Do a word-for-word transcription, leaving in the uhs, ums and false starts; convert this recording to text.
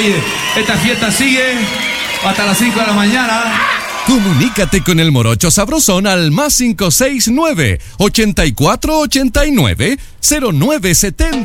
Oye, esta fiesta sigue hasta las cinco de la mañana. Comunícate con el Morocho Sabrosón al más cinco seis nueve, ochenta y cuatro ochenta y nueve, cero nueve setenta.